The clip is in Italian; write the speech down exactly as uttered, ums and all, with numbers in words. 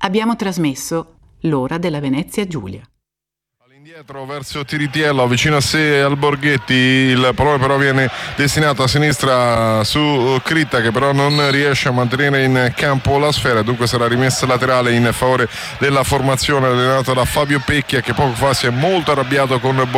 Abbiamo trasmesso L'ora della Venezia Giulia. Indietro verso Tiritiello, vicino a sé al Borghetti, il pallone però viene destinato a sinistra su Critta, che però non riesce a mantenere in campo la sfera, dunque sarà rimessa laterale in favore della formazione allenata da Fabio Pecchia, che poco fa si è molto arrabbiato con